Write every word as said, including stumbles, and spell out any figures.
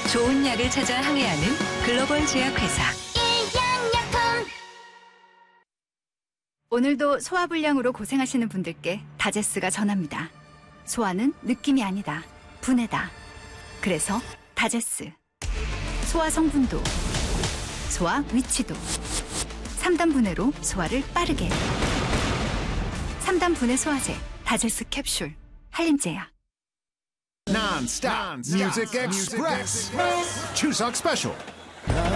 좋은 약을 찾아 항해하는 글로벌 제약회사. 오늘도 소화불량으로 고생하시는 분들께 다제스가 전합니다. 소화는 느낌이 아니다. 분해다. 그래서 다제스. 소화 성분도, 소화 위치도. 삼 단 분해로 소화를 빠르게. 삼 단 분해 소화제 다제스 캡슐. 한림제약. Non-stop Music Express. Chuseok Special.